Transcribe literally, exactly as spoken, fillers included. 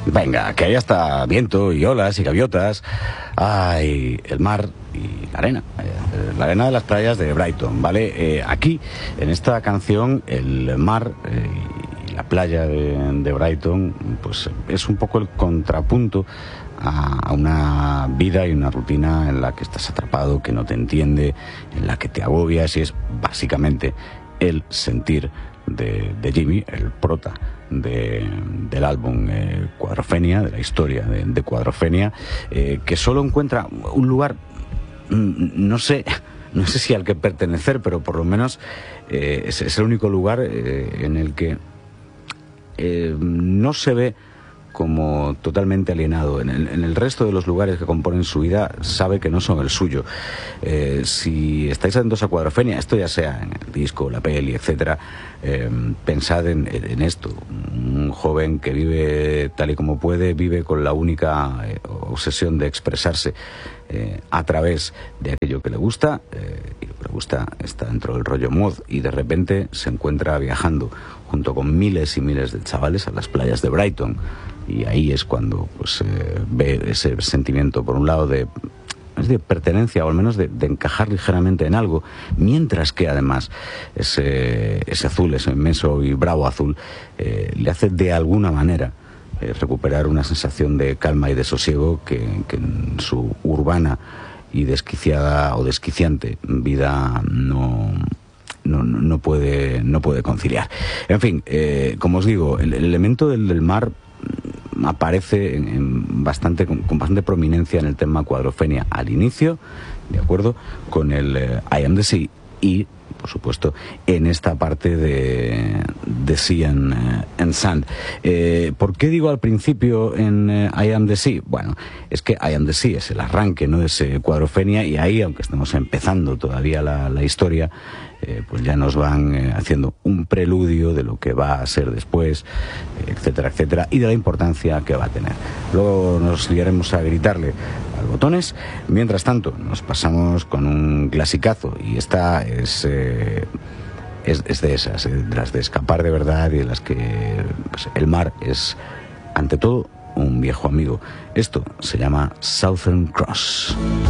Venga, que hay hasta viento y olas y gaviotas. Ay, el mar y la arena. Eh, la arena de las playas de Brighton, ¿vale? Eh, aquí, en esta canción, el mar eh, y la playa de, de Brighton, pues es un poco el contrapunto a, a una vida y una rutina en la que estás atrapado, que no te entiende, en la que te agobias, y es básicamente el sentir de, de Jimmy, el prota de, del álbum eh, Cuadrofenia, de la historia de, de Cuadrofenia, eh, que solo encuentra un lugar, no sé, no sé si al que pertenecer, pero por lo menos eh, es, es el único lugar eh, en el que eh, no se ve como totalmente alienado. En el, en el resto de los lugares que componen su vida sabe que no son el suyo. Eh, si estáis atentos a Cuadrofenia, esto ya sea en el disco, la peli, etcétera, eh, pensad en, en esto. Un joven que vive tal y como puede, vive con la única eh, obsesión de expresarse eh, a través de aquello que le gusta, eh, y lo que le gusta está dentro del rollo mod, y de repente se encuentra viajando junto con miles y miles de chavales a las playas de Brighton. Y ahí es cuando pues eh, ve ese sentimiento, por un lado, de, de pertenencia, o al menos de, de encajar ligeramente en algo, mientras que además ese, ese azul, ese inmenso y bravo azul, eh, le hace de alguna manera eh, recuperar una sensación de calma y de sosiego que, que en su urbana y desquiciada o desquiciante vida no... No, no, no puede no puede conciliar. En fin, eh, como os digo, el, el elemento del, del mar aparece en, en bastante con, con bastante prominencia en el tema Cuadrofenia al inicio, de acuerdo, con el eh, I Am the Sea, y por supuesto en esta parte de, de Sea and, uh, and Sand. Eh, ¿Por qué digo al principio en uh, I Am the Sea? Bueno, es que I Am the Sea es el arranque, no es eh, Cuadrofenia, y ahí, aunque estamos empezando todavía la, la historia, eh, pues ya nos van eh, haciendo un preludio de lo que va a ser después, eh, etcétera, etcétera, y de la importancia que va a tener. Luego nos liaremos a gritarle al botones. Mientras tanto, nos pasamos con un clasicazo, y esta es... Eh, Es, es de esas, eh, de las de escapar de verdad, y de las que pues, el mar es, ante todo, un viejo amigo. Esto se llama Southern Cross.